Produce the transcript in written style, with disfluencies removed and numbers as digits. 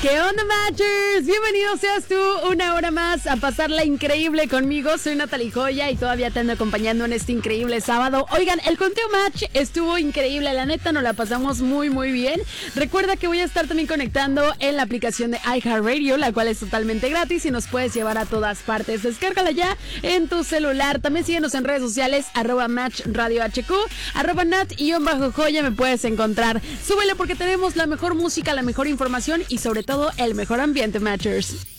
¿Qué onda, Matchers? Bienvenido seas tú una hora más a pasarla increíble conmigo. Soy Natalie Joya y todavía te ando acompañando en este increíble sábado. Oigan, el conteo Match estuvo increíble, la neta nos la pasamos muy bien. Recuerda que voy a estar también conectando en la aplicación de iHeartRadio, la cual es totalmente gratis y nos puedes llevar a todas partes. Descárgala ya en tu celular. También síguenos en redes sociales, @MatchRadioHQ, @Nat_Joya me puedes encontrar. Súbele porque tenemos la mejor música, la mejor información y sobre todo el mejor ambiente, Matchers.